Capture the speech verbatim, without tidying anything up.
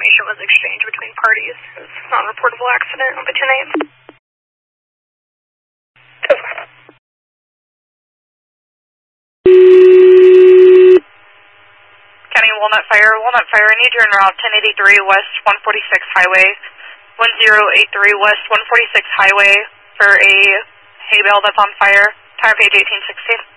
information was exchanged between parties. It was a non-reportable accident on the two names. County Walnut Fire, Walnut Fire, I need you en route ten eighty-three West one forty-six Highway, one zero eight three West one forty-six Highway for a hay bale that's on fire, tire page eighteen sixteen.